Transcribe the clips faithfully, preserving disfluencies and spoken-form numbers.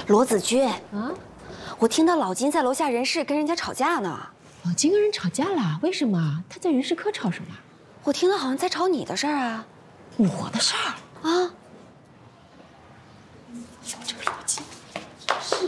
罗子君啊，我听到老金在楼下人事跟人家吵架呢。 老金跟人吵架了？为什么？他在人事科吵什么？ 我听到好像在吵你的事儿啊。 我的事儿啊？ 有这个老金， 是。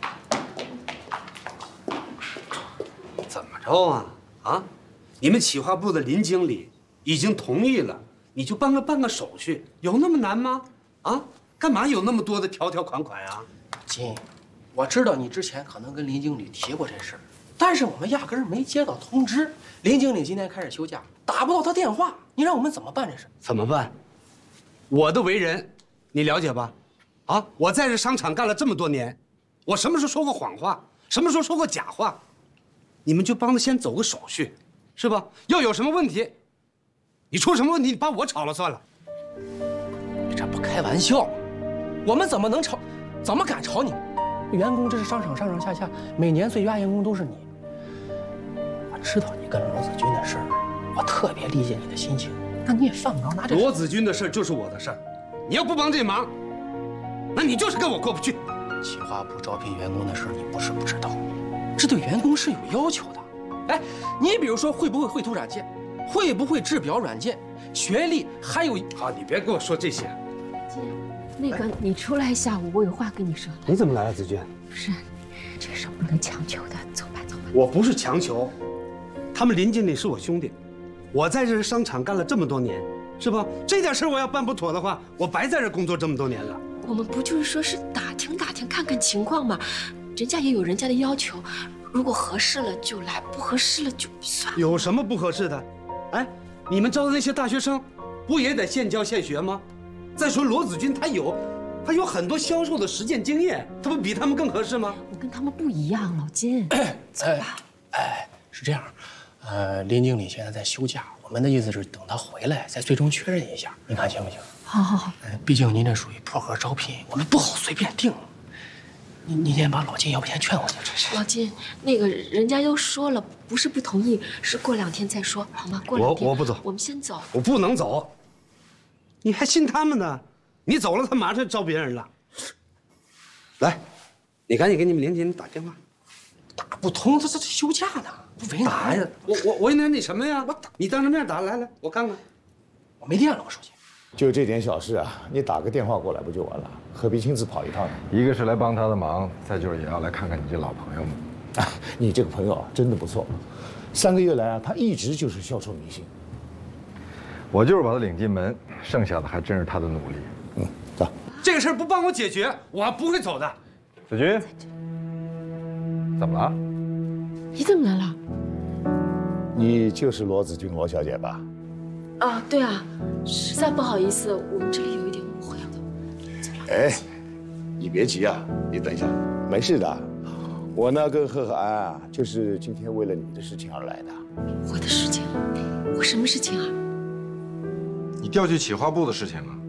怎么着啊？啊？你们企划部的林经理已经同意了，你就帮个办个手续，有那么难吗？啊？干嘛有那么多的条条款款啊？ 金，我知道你之前可能跟林经理提过这事儿，但是我们压根儿没接到通知。林经理今天开始休假，打不到他电话，你让我们怎么办这事？ 怎么办？我的为人，你了解吧？啊，我在这商场干了这么多年，我什么时候说过谎话？什么时候说过假话？你们就帮他先走个手续，是吧？要有什么问题，你出什么问题，你把我炒了算了。 你这不开玩笑吗？我们怎么能炒？怎么敢炒你？员工这是商场上上下下，每年最佳员工都是你。我知道你跟罗子君的事儿，我特别理解你的心情。那你也犯不着拿这。 罗子君的事就是我的事儿，你要不帮这忙，那你就是跟我过不去。 企划部招聘员工的事你不是不知道，这对员工是有要求的。哎，你比如说会不会绘图软件，会不会制表软件，学历还有…… 好，你别跟我说这些。 金，那个你出来一下，我有话跟你说。 你怎么来了，子君？ 不是，这个事不能强求的，走吧，走吧。 我不是强求，他们林经理是我兄弟，我在这商场干了这么多年，是吧？这点事我要办不妥的话，我白在这工作这么多年了。 我们不就是说是打听打听，看看情况吗？人家也有人家的要求，如果合适了就来，不合适了就算了。 有什么不合适的？哎，你们招的那些大学生，不也得现教现学吗？再说罗子君他有，他有很多销售的实践经验，他不比他们更合适吗？ 我跟他们不一样，老金。走吧。 哎，是这样，呃，林经理现在在休假，我们的意思是等他回来再最终确认一下，你看行不行？ 好好好。 呃，毕竟您这属于破格招聘，我们不好随便定。你你先把老金要不先劝回去。 老金，那个人家都说了，不是不同意，是过两天再说，好吗？过两天。 我我不走， 我们先走。 我不能走，你还信他们呢？你走了，他马上招别人了。来，你赶紧给你们林经理打电话。 打不通，他这休假呢，不为难。 打呀！我我我为难你什么呀？我打，你当着面打，来来，我看看。 我没电了，我手机。 就这点小事啊，你打个电话过来不就完了？何必亲自跑一趟呢？ 一个是来帮他的忙，再就是也要来看看你这老朋友们。 啊，你这个朋友啊，真的不错。三个月来啊，他一直就是销售明星。 我就是把他领进门，剩下的还真是他的努力。 嗯，走。 这个事儿不帮我解决，我不会走的。 子君，怎么了？ 你怎么来了？ 你就是罗子君罗小姐吧？ 啊，对啊，实在不好意思，我们这里有一点误会了。 哎，你别急啊，你等一下，没事的。我呢跟贺和安啊，就是今天为了你的事情而来的。 我的事情？我什么事情啊？ 你调去企划部的事情啊？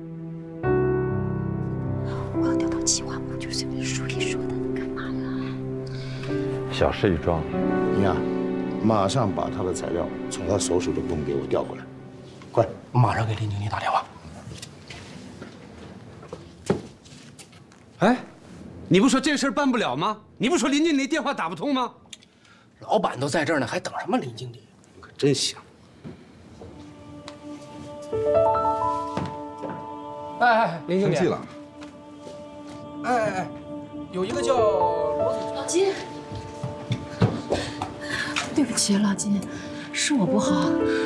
我要调到企划部，就是书里说的，你干嘛呀？ 小事一桩。 你呀，马上把他的材料从他所属的部门给我调过来。快， 马上给林经理打电话。 哎，你不说这事儿办不了吗？你不说林经理电话打不通吗？ 老板都在这儿呢，还等什么林经理？ 你可真行。 哎哎，林经理。 生气了？ 哎哎哎，有一个叫罗子君。 老金，对不起，老金，是我不好。